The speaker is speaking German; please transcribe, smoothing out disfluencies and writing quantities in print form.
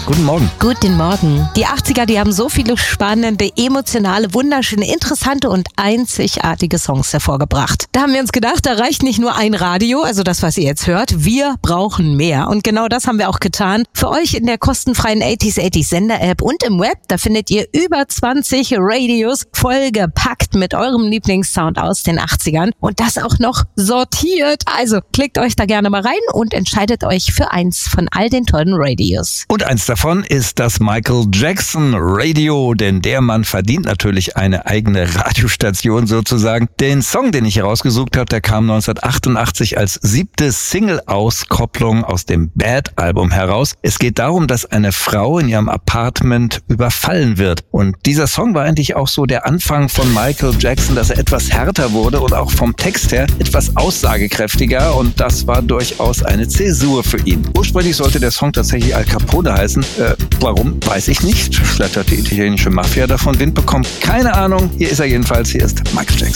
Guten Morgen. Guten Morgen. Die 80er, die haben so viele spannende, emotionale, wunderschöne, interessante und einzigartige Songs hervorgebracht. Da haben wir uns gedacht, da reicht nicht nur ein Radio, also das, was ihr jetzt hört. Wir brauchen mehr. Und genau das haben wir auch getan. Für euch in der kostenfreien 80s Sender-App und im Web, da findet ihr über 20 Radios vollgepackt mit eurem Lieblingssound aus den 80ern. Und das auch noch sortiert. Also klickt euch da gerne mal rein und entscheidet euch für eins von all den tollen Radios. Und eins davon ist das Michael Jackson Radio, denn der Mann verdient natürlich eine eigene Radiostation sozusagen. Den Song, den ich hier rausgesucht habe, der kam 1988 als 7. Single-Auskopplung aus dem Bad-Album heraus. Es geht darum, dass eine Frau in ihrem Apartment überfallen wird. Und dieser Song war eigentlich auch so der Anfang von Michael Jackson, dass er etwas härter wurde und auch vom Text her etwas aussagekräftiger. Und das war durchaus eine Zäsur für ihn. Ursprünglich sollte der Song tatsächlich Al Capone heißen. Warum, weiß ich nicht. Vielleicht hat die italienische Mafia davon Wind bekommen. Keine Ahnung. Hier ist er jedenfalls. Hier ist Michael Jackson.